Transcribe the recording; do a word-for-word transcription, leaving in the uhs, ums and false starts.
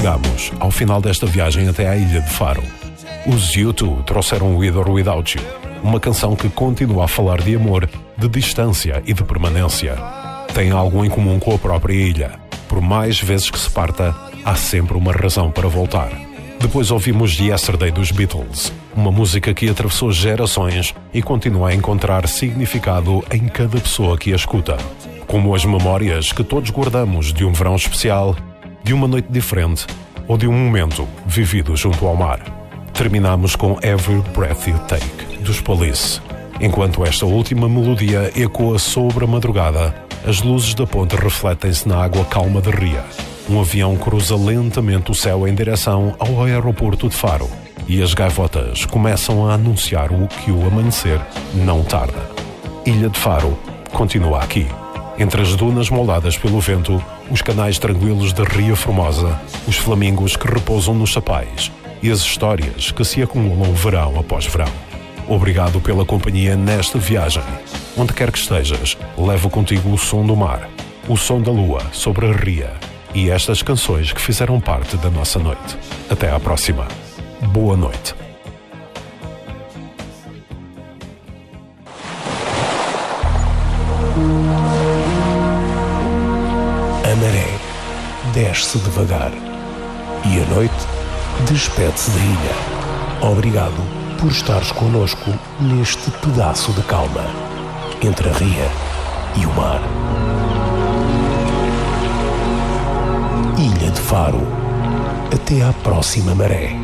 chegamos ao final desta viagem até à ilha de Faro. Os U dois trouxeram With or Without You, uma canção que continua a falar de amor, de distância e de permanência. Tem algo em comum com a própria ilha. Por mais vezes que se parta, há sempre uma razão para voltar. Depois ouvimos Yesterday dos Beatles, uma música que atravessou gerações e continua a encontrar significado em cada pessoa que a escuta. Como as memórias que todos guardamos de um verão especial, de uma noite diferente ou de um momento vivido junto ao mar. Terminamos com Every Breath You Take, dos Police. Enquanto esta última melodia ecoa sobre a madrugada, as luzes da ponte refletem-se na água calma da ria. Um avião cruza lentamente o céu em direção ao aeroporto de Faro e as gaivotas começam a anunciar o que o amanhecer não tarda. Ilha de Faro continua aqui. Entre as dunas moldadas pelo vento, os canais tranquilos da Ria Formosa, os flamingos que repousam nos chapais e as histórias que se acumulam verão após verão. Obrigado pela companhia nesta viagem. Onde quer que estejas, leva contigo o som do mar, o som da lua sobre a ria e estas canções que fizeram parte da nossa noite. Até à próxima. Boa noite. A maré desce devagar e a noite despede-se da ilha. Obrigado por estares connosco neste pedaço de calma entre a ria e o mar. Ilha de Faro. Até à próxima maré.